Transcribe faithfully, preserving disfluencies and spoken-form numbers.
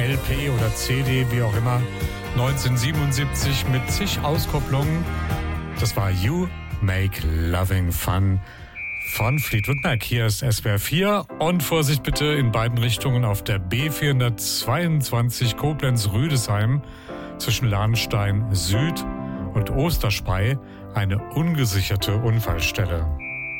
L P oder C D, wie auch immer, neunzehnhundertsiebenundsiebzig mit zig Auskopplungen. Das war You Make Loving Fun von Fleetwood Mac. Hier ist S W R vier und Vorsicht bitte in beiden Richtungen auf der B vierhundertzweiundzwanzig Koblenz-Rüdesheim zwischen Lahnstein Süd und Osterspey eine ungesicherte Unfallstelle.